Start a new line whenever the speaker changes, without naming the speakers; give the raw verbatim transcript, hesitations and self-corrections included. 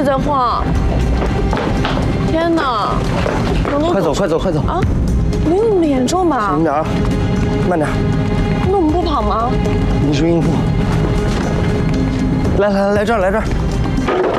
的话，天哪！
快走，快走，快走
啊！没有那么严重吧？
小心点啊，慢点。
那我们不跑吗？
你是孕妇。来来来，这儿来这儿。